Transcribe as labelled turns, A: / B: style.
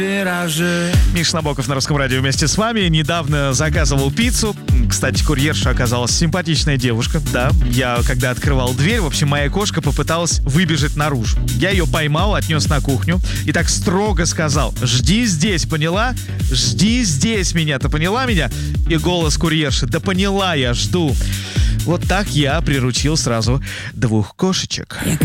A: Миша Набоков на Русском радио вместе с вами. Недавно заказывал пиццу. Кстати, курьерша оказалась симпатичная девушка. Да, я когда открывал дверь, в общем, моя кошка попыталась выбежать наружу. Я ее поймал, отнес на кухню и так строго сказал: жди здесь, поняла? Жди здесь меня, ты поняла меня? И голос курьерши: да поняла я, жду. Вот так я приручил сразу 2 кошечек.